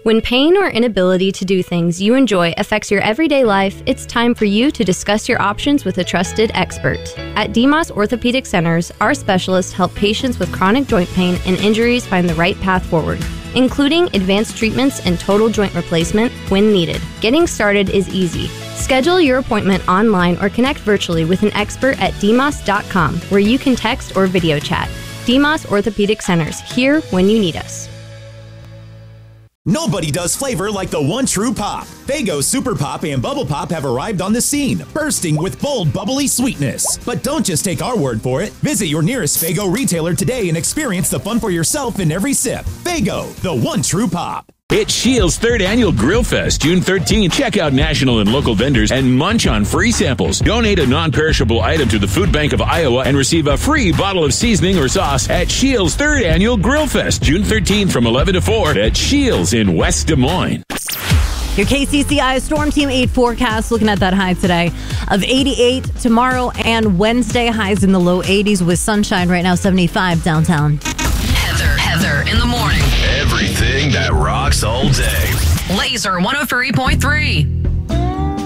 When pain or inability to do things you enjoy affects your everyday life, it's time for you to discuss your options with a trusted expert. At DeMoss Orthopedic Centers, our specialists help patients with chronic joint pain and injuries find the right path forward, including advanced treatments and total joint replacement when needed. Getting started is easy. Schedule your appointment online or connect virtually with an expert at demos.com, where you can text or video chat. DeMoss Orthopedic Centers, here when you need us. Nobody does flavor like the one true pop. Faygo Super Pop and Bubble Pop have arrived on the scene, bursting with bold, bubbly sweetness. But don't just take our word for it. Visit your nearest Faygo retailer today and experience the fun for yourself in every sip. Faygo, the one true pop. It's Shield's 3rd Annual Grill Fest, June 13th. Check out national and local vendors and munch on free samples. Donate a non-perishable item to the Food Bank of Iowa and receive a free bottle of seasoning or sauce at Shield's 3rd Annual Grill Fest, June 13th from 11 to 4 at Shield's in West Des Moines. Your KCCI Storm Team 8 forecast, looking at that high today of 88 tomorrow and Wednesday, highs in the low 80s with sunshine right now, 75 downtown. Heather in the morning. Everything that rocks all day. Laser 103.3.